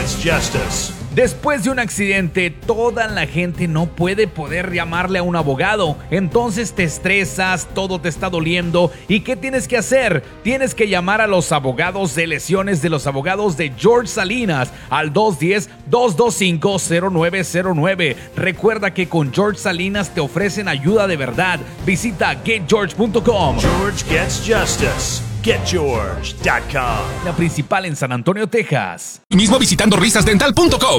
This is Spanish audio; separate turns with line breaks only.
Gets Justice.
Después de un accidente, toda la gente no puede llamarle a un abogado. Entonces te estresas, todo te está doliendo. ¿Y qué tienes que hacer? Tienes que llamar a los abogados de lesiones de los abogados de George Salinas al 210-225-0909. Recuerda que con George Salinas te ofrecen ayuda de verdad. Visita getgeorge.com.
George Gets Justice. GetGeorge.com.
La principal en San Antonio, Texas.
Y mismo visitando risasdental.com.